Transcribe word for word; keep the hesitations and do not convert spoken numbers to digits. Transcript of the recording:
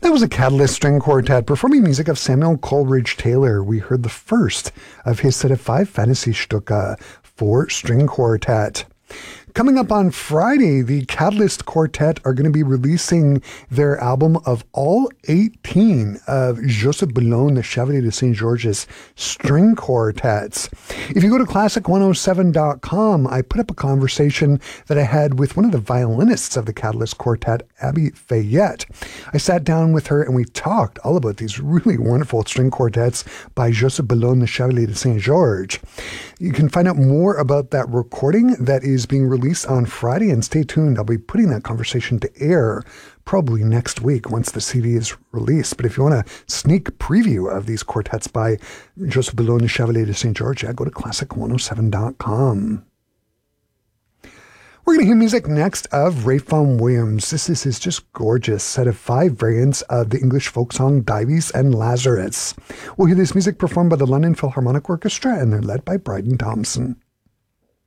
That was a Catalyst String Quartet performing music of Samuel Coleridge Taylor. We heard the first of his set of five fantasy Stücke for string quartet. Coming up on Friday, the Catalyst Quartet are going to be releasing their album of all eighteen of Joseph Boulogne, the Chevalier de Saint Georges string quartets. If you go to classic one oh seven dot com, I put up a conversation that I had with one of the violinists of the Catalyst Quartet, Abby Fayette. I sat down with her and we talked all about these really wonderful string quartets by Joseph Boulogne, the Chevalier de Saint Georges. You can find out more about that recording that is being released on Friday, and stay tuned. I'll be putting that conversation to air probably next week once the C D is released. But if you want a sneak preview of these quartets by Joseph Boulogne, Chevalier de Saint Georges, go to classic one oh seven dot com. We're going to hear music next of Ralph Vaughan Williams. This is his just gorgeous set of five variants of the English folk song Dives and Lazarus. We'll hear this music performed by the London Philharmonic Orchestra, and they're led by Bryden Thompson.